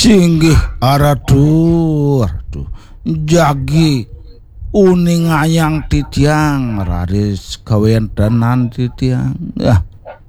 Singgih aradu jagi uning ayang titiang raris kawentenan titiang